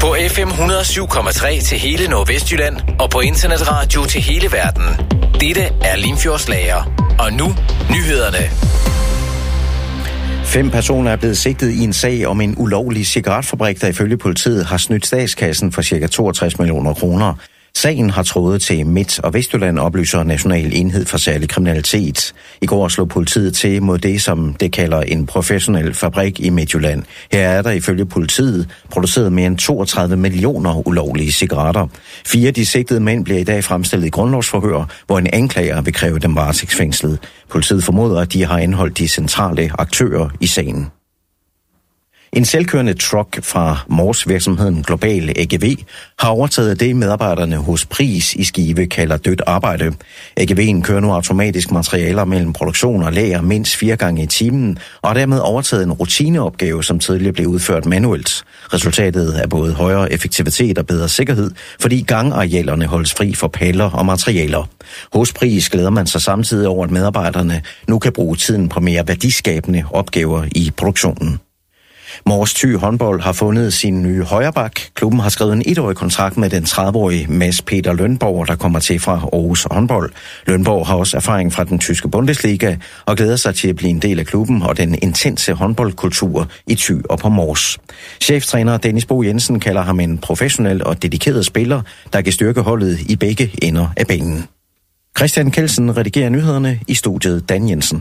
På FM 107,3 til hele Nordvestjylland og på internetradio til hele verden. Dette er Limfjordslager. Og nu nyhederne. 5 personer er blevet sigtet i en sag om en ulovlig cigaretfabrik, der ifølge politiet har snydt statskassen for ca. 62 millioner kroner. Sagen har trådet til Midt- og Vestjylland, oplyser National Enhed for Særlig Kriminalitet. I går slog politiet til mod det, som det kalder en professionel fabrik i Midtjylland. Her er der ifølge politiet produceret mere end 32 millioner ulovlige cigaretter. 4 af de sigtede mænd bliver i dag fremstillet i grundlovsforhør, hvor en anklager vil kræve dem varetægtsfængslet. Politiet formoder, at de har anholdt de centrale aktører i sagen. En selvkørende truck fra Mors-virksomheden Global AGV har overtaget det, medarbejderne hos Pris i Skive kalder dødt arbejde. AGV'en kører nu automatisk materialer mellem produktion og lager mindst 4 gange i timen, og har dermed overtaget en rutineopgave, som tidligere blev udført manuelt. Resultatet er både højere effektivitet og bedre sikkerhed, fordi gangarealerne holdes fri for paller og materialer. Hos Pris glæder man sig samtidig over, at medarbejderne nu kan bruge tiden på mere værdiskabende opgaver i produktionen. Mors Thy håndbold har fundet sin nye højreback. Klubben har skrevet en 1-årig kontrakt med den 30-årige Mads Peter Lønborg, der kommer til fra Aarhus håndbold. Lønborg har også erfaring fra den tyske Bundesliga og glæder sig til at blive en del af klubben og den intense håndboldkultur i Thy og på Mors. Cheftræner Dennis Bo Jensen kalder ham en professionel og dedikeret spiller, der kan styrke holdet i begge ender af banen. Christian Kelsen redigerer nyhederne, i studiet Dan Jensen.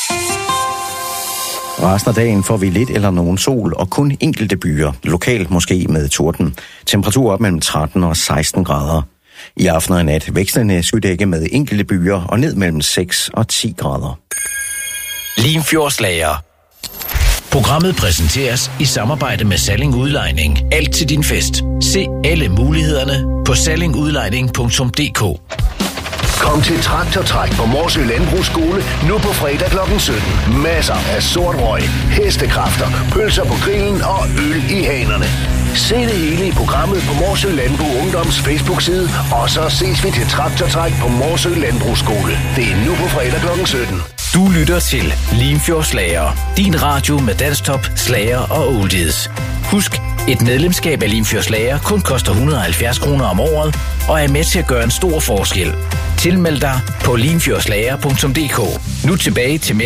Resten af dagen får vi lidt eller nogen sol og kun enkelte byer, lokalt måske med torden. Temperatur op mellem 13 og 16 grader. I aften og i nat vekslende skydække med enkelte byer og ned mellem 6 og 10 grader. Limfjordslager. Programmet præsenteres i samarbejde med Salling Udlejning. Alt til din fest. Se alle mulighederne på sallingudlejning.dk. Kom til Traktortræk på Morsø Landbrugsskole nu på fredag kl. 17. Masser af sort røg, hestekræfter, pølser på grillen og øl i hanerne. Se det hele i programmet på Morsø Landbrug Ungdoms Facebook-side, og så ses vi til Traktortræk på Morsø Landbrugsskole. Det er nu på fredag kl. 17. Du lytter til Limfjordslager. Din radio med danstop, slager og oldies. Husk, et medlemskab af Limfjordslager kun koster 170 kroner om året og er med til at gøre en stor forskel. Tilmeld dig på limfjordslager.dk. Nu tilbage til mere